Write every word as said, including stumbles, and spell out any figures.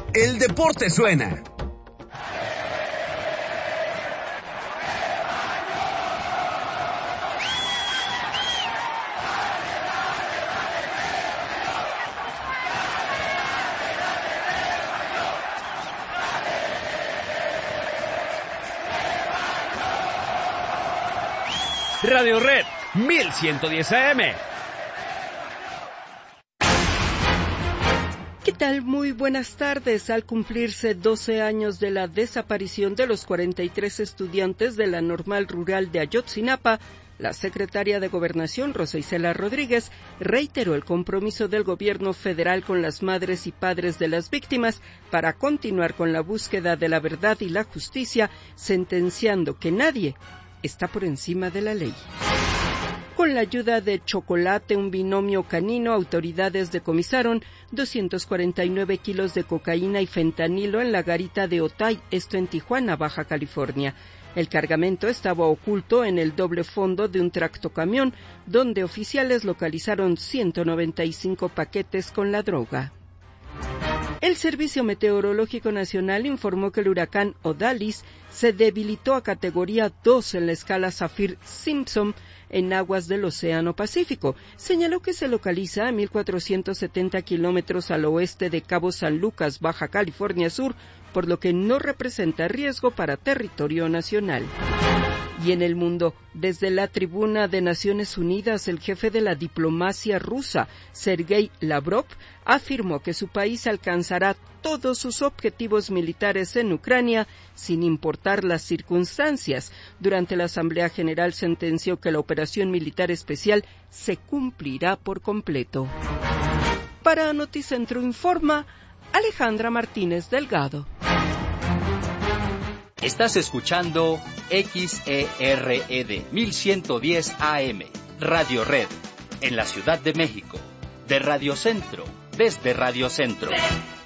el deporte suena. Radio Red mil ciento diez A M. ¿Qué tal? Muy buenas tardes. Al cumplirse doce años de la desaparición de los cuarenta y tres estudiantes de la Normal Rural de Ayotzinapa, la secretaria de Gobernación, Rosa Isela Rodríguez, reiteró el compromiso del gobierno federal con las madres y padres de las víctimas para continuar con la búsqueda de la verdad y la justicia, sentenciando que nadie está por encima de la ley. Con la ayuda de Chocolate, un binomio canino, autoridades decomisaron doscientos cuarenta y nueve kilos de cocaína y fentanilo en la garita de Otay, esto en Tijuana, Baja California. El cargamento estaba oculto en el doble fondo de un tractocamión, donde oficiales localizaron ciento noventa y cinco paquetes con la droga. El Servicio Meteorológico Nacional informó que el huracán Odalis se debilitó a categoría dos en la escala Saffir-Simpson en aguas del Océano Pacífico. Señaló que se localiza a mil cuatrocientos setenta kilómetros al oeste de Cabo San Lucas, Baja California Sur, por lo que no representa riesgo para territorio nacional. Y en el mundo, desde la tribuna de Naciones Unidas, el jefe de la diplomacia rusa, Sergei Lavrov, afirmó que su país alcanzará todos sus objetivos militares en Ucrania, sin importar las circunstancias. Durante la Asamblea General sentenció que la operación militar especial se cumplirá por completo. Para Noticentro Informa, Alejandra Martínez Delgado. Estás escuchando X E R E D mil ciento diez A M, Radio Red, en la Ciudad de México, de Radio Centro, desde Radio Centro.